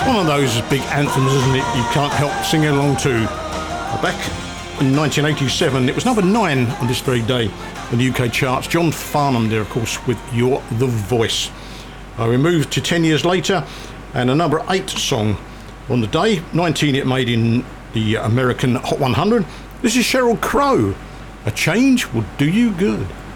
One of those big anthems, isn't it? You can't help singing along to. Back in 1987, it was number 9 on this very day in the UK charts. John Farnham there, of course, with You're the Voice. We moved to 10 years later, and a number 8 song on the day. 19 it made in the American Hot 100. This is Sheryl Crow. A change will do you good.